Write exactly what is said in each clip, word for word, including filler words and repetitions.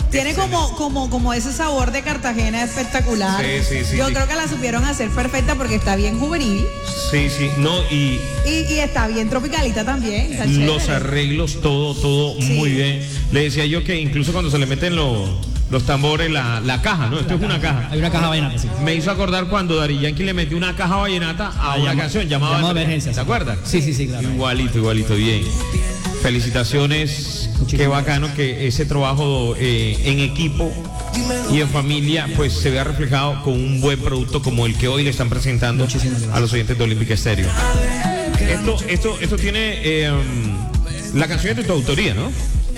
Tiene como, como, como ese sabor de Cartagena espectacular. Sí, sí, sí. Yo sí. creo que la supieron hacer perfecta porque está bien juvenil. Sí, sí, no, y... Y, y está bien tropicalita también. Está los chévere. arreglos, todo, todo Sí. muy bien. Le decía yo que incluso cuando se le meten los, los tambores, la, la caja, ¿no? Esto es una caja. Hay una caja vallenata, sí. Me hizo acordar cuando Daddy Yankee le metió una caja vallenata a una llama- canción llamada llamado Emergencia, ¿te sí. acuerdas? Sí, sí, sí, claro. Igualito, igualito, bien. Felicitaciones, Muchísimas qué bacano que ese trabajo eh, en equipo y en familia pues se vea reflejado con un buen producto como el que hoy le están presentando Muchísimas gracias. a los oyentes de Olímpica Estéreo. Esto, esto, esto tiene eh, la canción es de tu autoría, ¿no?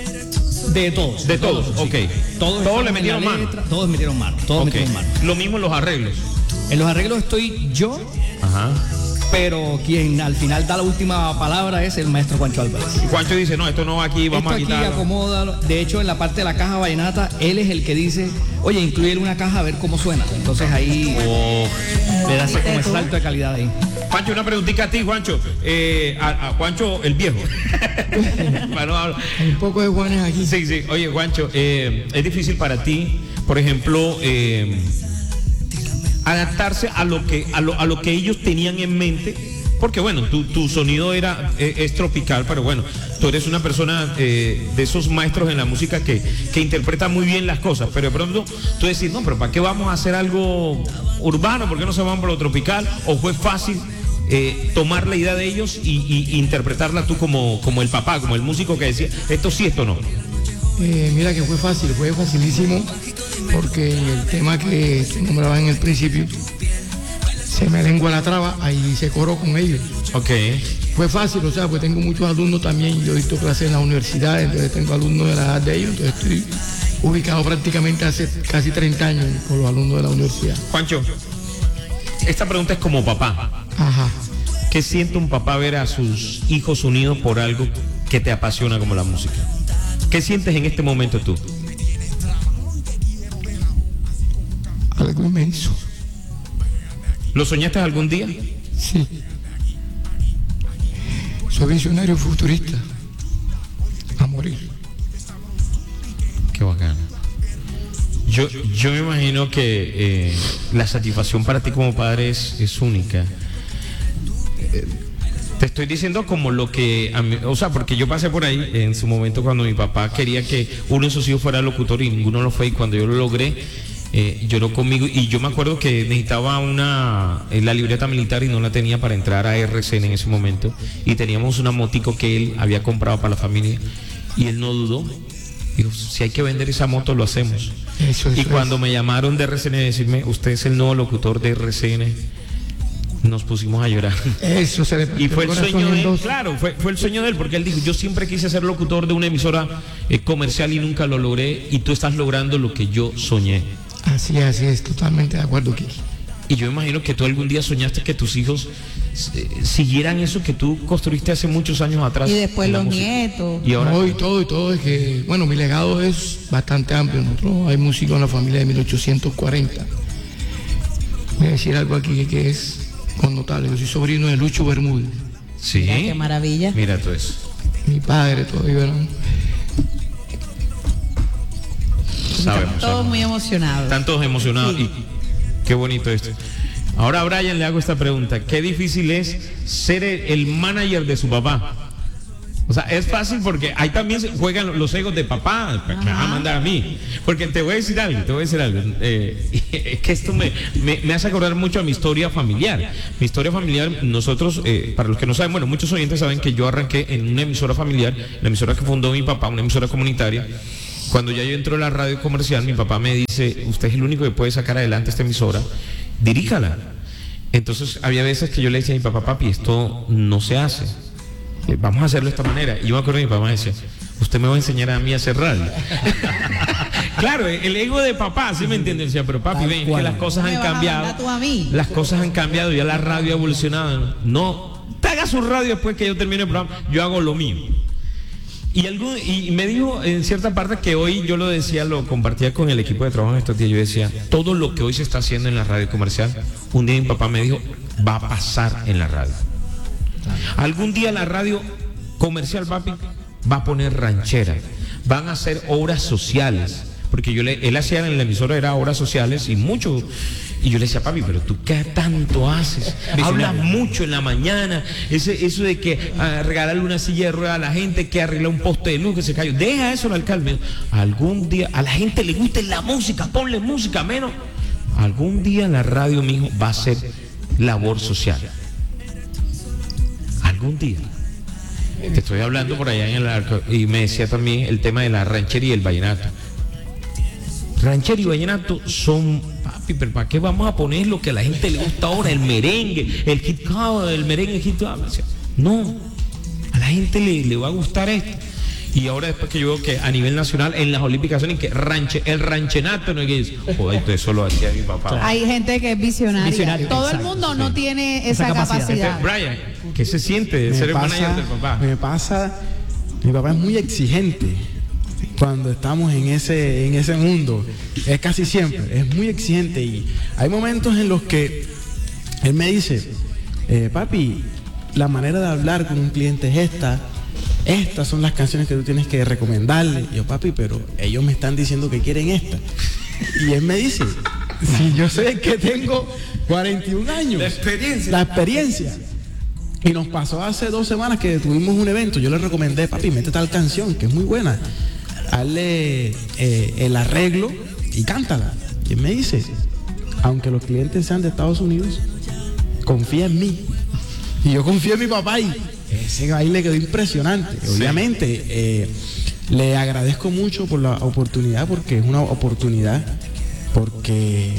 De todos. De todos, sí. ok. Todos, Todos le estamos en metieron la mano. letra, Todos metieron mano. Todos Ok. metieron mano. Lo mismo en los arreglos. En los arreglos estoy yo, Ajá. pero quien al final da la última palabra es el maestro Juancho Álvarez. Y Juancho dice, no, esto no va aquí, vamos Esto a aquí quitarlo. acomódalo. De hecho, en la parte de la caja vallenata, él es el que dice, oye, incluye una caja a ver cómo suena. Entonces ahí Oh. le da ese como ¿Viste ese tú? salto de calidad ahí. Juancho, una preguntita a ti, Juancho. Eh, a, a Juancho el viejo. Para no hablar. Hay un poco de Juanes aquí. Sí, sí. Oye, Juancho, eh, es difícil para ti, por ejemplo, eh, adaptarse a lo que a lo, a lo que ellos tenían en mente, porque bueno, tu, tu sonido era eh, es tropical, pero bueno, tú eres una persona eh, de esos maestros en la música que, que interpreta muy bien las cosas, pero de pronto tú decís, no, pero ¿para qué vamos a hacer algo urbano? ¿Por qué no se van por lo tropical? ¿O fue fácil eh, tomar la idea de ellos y, y interpretarla tú como, como el papá, como el músico que decía, esto sí, esto no? Eh, mira que fue fácil, fue facilísimo, porque el tema que se nombraba en el principio, se me lengua la traba, ahí se coró con ellos. Ok. Fue fácil, o sea, pues tengo muchos alumnos también, yo he visto clases en la universidad, entonces tengo alumnos de la edad de ellos, entonces estoy ubicado prácticamente hace casi treinta años con los alumnos de la universidad. Juancho, esta pregunta es como papá. Ajá. ¿Qué siente un papá ver a sus hijos unidos por algo que te apasiona como la música? ¿Qué sientes en este momento tú? Algo inmenso. ¿Lo soñaste algún día? Sí. Soy visionario futurista. A morir. Qué bacano. Yo, yo me imagino que eh, la satisfacción para ti como padre es, es única. Eh, Te estoy diciendo como lo que, a mí, o sea, porque yo pasé por ahí en su momento cuando mi papá quería que uno de sus hijos fuera locutor y ninguno lo fue, y cuando yo lo logré, eh, lloró conmigo, y yo me acuerdo que necesitaba una, eh, la libreta militar y no la tenía para entrar a R C N en ese momento, y teníamos una motico que él había comprado para la familia, y él no dudó, dijo, si hay que vender esa moto lo hacemos. Eso, eso Y cuando es. me llamaron de R C N a decirme, usted es el nuevo locutor de R C N, nos pusimos a llorar. Eso se le partió Y fue el corazón sueño en de él, dos. claro, fue, fue el sueño de él, porque él dijo, yo siempre quise ser locutor de una emisora eh, comercial y nunca lo logré, y tú estás logrando lo que yo soñé. Así es, así es, totalmente de acuerdo, Kiki. Y yo imagino que tú algún día soñaste que tus hijos eh, siguieran eso que tú construiste hace muchos años atrás. Y después en la los música. nietos. Y ahora, No, y todo, y todo es que, bueno, mi legado es bastante amplio. Nosotros hay músicos en la familia de mil ochocientos cuarenta. Voy a decir algo aquí que, que es connotable. Yo soy sobrino de Lucho Bermúdez. sí. Mira qué maravilla. Mira tú eso. Mi padre todavía, ¿verdad? Sabemos. Todos sabemos. muy emocionados. Están todos emocionados Sí. y qué bonito esto. Ahora a Brian le hago esta pregunta. ¿Qué difícil es ser el, el manager de su papá? O sea, es fácil porque ahí también se juegan los egos de papá, me van a mandar a mí. Porque te voy a decir algo, te voy a decir algo. Eh, es que esto me, me, me hace acordar mucho a mi historia familiar. Mi historia familiar, nosotros, eh, para los que no saben, bueno, muchos oyentes saben que yo arranqué en una emisora familiar, la emisora que fundó mi papá, una emisora comunitaria. Cuando ya yo entro a la radio comercial, mi papá me dice, usted es el único que puede sacar adelante esta emisora, diríjala. Entonces había veces que yo le decía a mi papá, papi, esto no se hace, eh, vamos a hacerlo de esta manera. Y yo me acuerdo que mi papá me decía, usted me va a enseñar a mí a hacer radio. Claro, el ego de papá, ¿sí me entiendes? Decía, pero papi, Tal ven, es que cual. las cosas Me han vas a cambiado. mandar tú a mí. Las cosas han cambiado, ya la radio ha evolucionado. No, te haga su radio después que yo termine el programa, yo hago lo mío. Y, algún, y me dijo en cierta parte que hoy yo lo decía, lo compartía con el equipo de trabajo en estos días. Yo decía, todo lo que hoy se está haciendo en la radio comercial, un día mi papá me dijo, va a pasar en la radio. Algún día la radio comercial, papi, va a poner ranchera, van a hacer obras sociales, porque yo le, él hacía en la emisora, era horas sociales y mucho, y yo le decía, papi, pero tú qué tanto haces, hablas mucho en la mañana, ese, eso de que ah, regalarle una silla de ruedas a la gente, que arregla un poste de luz que se cayó, deja eso al alcalde. Algún día, a la gente le gusta la música, ponle música, menos. Algún día la radio, mijo, va a ser labor social. Algún día. Te estoy hablando por allá en el arco, y me decía también el tema de la ranchera y el vallenato. Ranchero y vallenato son, papi, pero ¿para qué vamos a poner lo que a la gente le gusta ahora? El merengue, el hip hop, el merengue, el hip hop. No, a la gente le, le va a gustar esto. Y ahora después que yo veo que a nivel nacional en las olímpicas son en que ranche, el ranchenato no es que joder, eso lo hacía mi papá. Hay gente que es visionaria. Visionario, Todo exacto, el mundo sí. no tiene esa, Esa capacidad. capacidad. Brian, ¿qué se siente de ser el manager del papá? Me pasa, mi papá es muy exigente cuando estamos en ese, en ese mundo. Es casi siempre, es muy exigente. Y hay momentos en los que él me dice, eh, papi, la manera de hablar con un cliente es esta. Estas son las canciones que tú tienes que recomendarle. Y yo, papi, pero ellos me están diciendo que quieren esta. Y él me dice, si yo sé que tengo cuarenta y un años. La experiencia. La experiencia. Y nos pasó hace dos semanas que tuvimos un evento. Yo le recomendé, papi, mete tal canción que es muy buena. Hazle eh, el arreglo y cántala. Y él me dice, aunque los clientes sean de Estados Unidos, confía en mí. Y yo confío en mi papá y ese baile quedó impresionante. Sí. Obviamente, eh, le agradezco mucho por la oportunidad, porque es una oportunidad, porque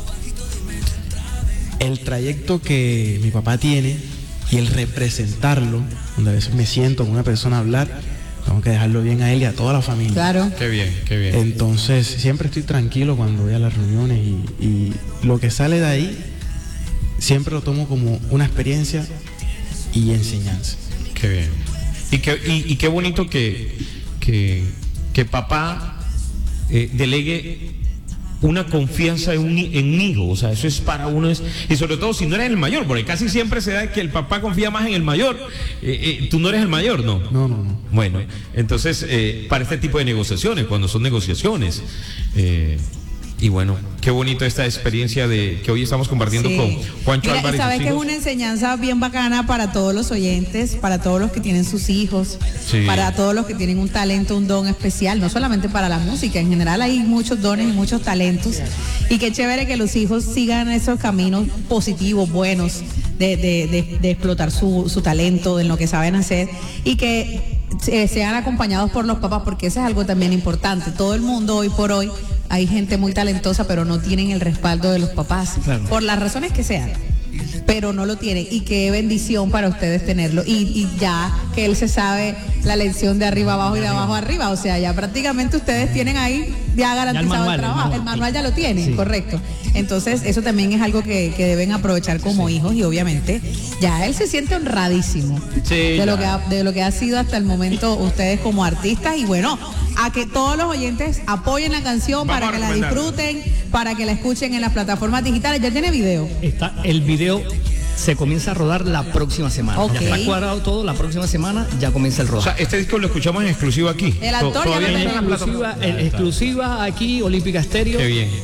el trayecto que mi papá tiene y el representarlo, donde a veces me siento con una persona a hablar, tengo que dejarlo bien a él y a toda la familia. Claro. Qué bien, qué bien. Entonces, siempre estoy tranquilo cuando voy a las reuniones y, y lo que sale de ahí, siempre lo tomo como una experiencia y enseñanza. Qué bien. Y qué, y, y qué bonito que, que, que papá eh, delegue una confianza en un, en un hijo. O sea, eso es para uno. Es, y sobre todo si no eres el mayor, porque casi siempre se da que el papá confía más en el mayor. Eh, eh, tú no eres el mayor, ¿no? No, no, no. Bueno, entonces, eh, para este tipo de negociaciones, cuando son negociaciones. Eh, Y bueno, qué bonito esta experiencia de que hoy estamos compartiendo Sí. con Juancho Mira, Álvarez. sabes y sus que es hijos. una enseñanza bien bacana para todos los oyentes, para todos los que tienen sus hijos, Sí. para todos los que tienen un talento, un don especial, no solamente para la música, en general hay muchos dones y muchos talentos. Y qué chévere que los hijos sigan esos caminos positivos, buenos, de, de, de, de explotar su, su talento, en lo que saben hacer, y que eh, sean acompañados por los papás, porque eso es algo también importante. Todo el mundo hoy por hoy, hay gente muy talentosa, pero no tienen el respaldo de los papás, Claro. por las razones que sean, pero no lo tienen. Y qué bendición para ustedes tenerlo. Y, y ya que él se sabe la lección de arriba abajo y de abajo arriba, o sea, ya prácticamente ustedes tienen ahí ya garantizado Ya el manual, el trabajo. el El manual. manual ya lo tienen, Sí. correcto. Entonces, eso también es algo que, que deben aprovechar como hijos, y obviamente ya él se siente honradísimo Sí, de, lo ya. que ha, de lo que ha sido hasta el momento ustedes como artistas. Y bueno, a que todos los oyentes apoyen la canción, Vamos para a que la recomendarla. disfruten, para que la escuchen en las plataformas digitales. Ya tiene video. Está, el video se comienza a rodar la próxima semana. Ok. Ya está cuadrado todo, la próxima semana ya comienza el O rodaje. sea, este disco lo escuchamos en exclusiva aquí. El actor To- ya todavía lo no está en tenemos. la exclusiva, plataforma. en exclusiva aquí, Olímpica Estéreo. Qué bien.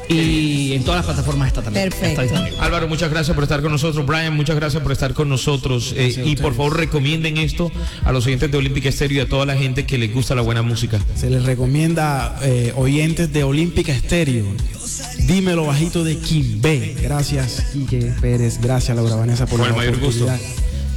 Y en todas las plataformas está también. Perfecto. Está disponible. Álvaro, muchas gracias por estar con nosotros. Brian, muchas gracias por estar con nosotros. Eh, y por favor, recomienden esto a los oyentes de Olímpica Estéreo y a toda la gente que les gusta la buena música. Se les recomienda, eh, oyentes de Olímpica Estéreo, Dímelo Bajito de Quimbé. Gracias, Quique Pérez. Gracias, Laura Vanessa, por Con la el mayor gusto. oportunidad.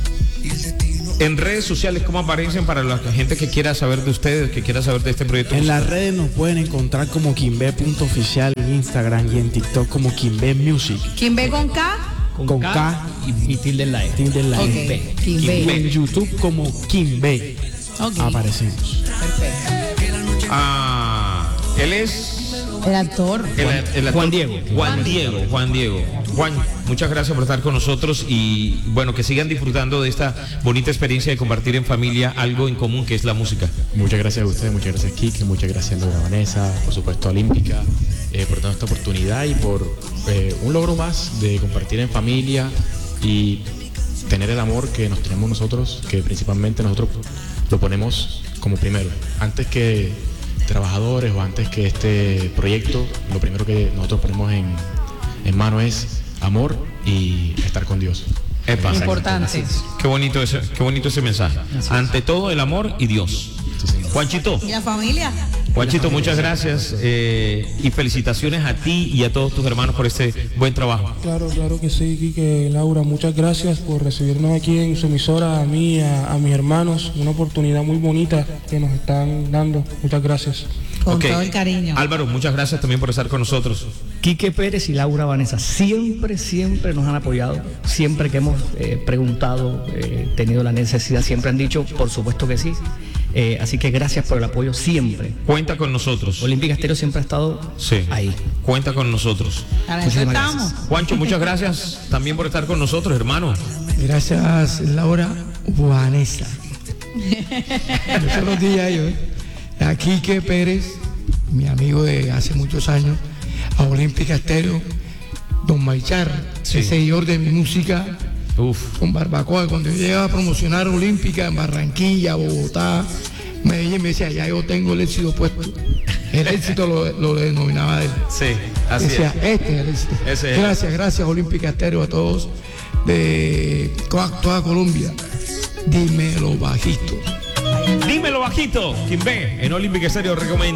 En redes sociales, ¿cómo aparecen para la gente que quiera saber de ustedes, que quiera saber de este proyecto? En las redes nos pueden encontrar como Quimbé punto oficial en Instagram y en TikTok como Quimbé Music. ¿Quién ve con K? Con K y, y tilde en la E. Tilde en la Ok, E. Quimbé. Y en YouTube como Quimbé. Ok. Aparecemos. Perfecto. Ah, él es El actor. el, el actor- Juan Diego. Juan Diego, Juan Diego. Juan, muchas gracias por estar con nosotros y bueno, que sigan disfrutando de esta bonita experiencia de compartir en familia algo en común que es la música. Muchas gracias a ustedes, muchas gracias Kike, muchas gracias Laura Vanessa, por supuesto a Olímpica, eh, por toda esta oportunidad y por eh, un logro más de compartir en familia y tener el amor que nos tenemos nosotros, que principalmente nosotros lo ponemos como primero, antes que trabajadores o antes que este proyecto, lo primero que nosotros ponemos en, en mano es amor y estar con Dios. Epa, Importante. qué bonito ese, qué bonito ese mensaje. Ante todo el amor y Dios. Juanchito, ¿Y la familia? Juanchito, muchas gracias eh, y felicitaciones a ti y a todos tus hermanos por este buen trabajo. Claro, claro que sí, Quique, Laura, muchas gracias por recibirnos aquí en su emisora, a mí, a, a mis hermanos, una oportunidad muy bonita que nos están dando. Muchas gracias. Con Ok. todo el cariño. Álvaro, muchas gracias también por estar con nosotros. Quique Pérez y Laura Vanessa siempre, siempre nos han apoyado, siempre que hemos eh, preguntado, eh, tenido la necesidad, siempre han dicho, por supuesto que sí. Eh, así que gracias por el apoyo siempre. Cuenta con nosotros. Olímpica Estéreo siempre ha estado Sí. ahí. Cuenta con nosotros. Para eso Muchísimas estamos. Juancho, muchas gracias también por estar con nosotros, hermano. Gracias, Laura Vanessa. Yo se los dije a ellos. ¿eh? A Quique Pérez, mi amigo de hace muchos años, a Olímpica Estéreo, Don Maichar, Sí. el seguidor de mi música, Uf. con Barbacoa. Cuando yo llegaba a promocionar Olímpica en Barranquilla, Bogotá, Medellín, me decía, ya yo tengo el éxito puesto. El éxito lo, lo denominaba él. Sí, así Decía, es. este es el éxito. Ese es. Gracias, gracias Olímpica Estéreo, a todos de toda, toda Colombia. Dímelo bajito. Dímelo bajito. Quien ve en Olímpica Estéreo recomienda.